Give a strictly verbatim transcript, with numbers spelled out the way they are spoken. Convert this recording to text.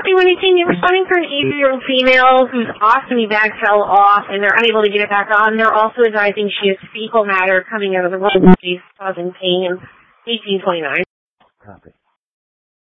happy when you came. They were spotting for an eighty-year-old female whose ostomy bag fell off, and they're unable to get it back on. They're also advising she has fecal matter coming out of the womb, causing pain. eighteen twenty-nine. Copy.